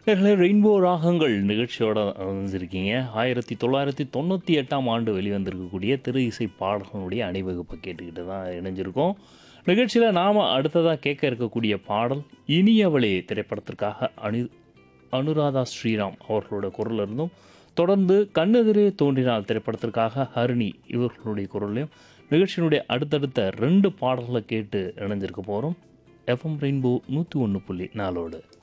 Rainbow ராகங்கள் நிகழ்ச்சியோட வந்திருக்கீங்க. 1998ஆம் ஆண்டு வெளிவந்திருக்கக்கூடிய திரு இசை பாடல்களுடைய அணிவகுப்பை கேட்டுக்கிட்டு தான் இணைஞ்சிருக்கோம். நிகழ்ச்சியில் நாம் அடுத்ததாக கேட்க இருக்கக்கூடிய பாடல் இனியவளே திரைப்படத்திற்காக அனுராதா ஸ்ரீராம் அவர்களோட குரல் இருந்தும், தொடர்ந்து கண்ணெதிரே தோன்றினால் திரைப்படத்திற்காக ஹரிணி இவர்களுடைய குரலையும் நிகழ்ச்சியினுடைய அடுத்தடுத்த 2 பாடல்களை கேட்டு இணைஞ்சிருக்க போகிறோம். FM rainbow 101.4.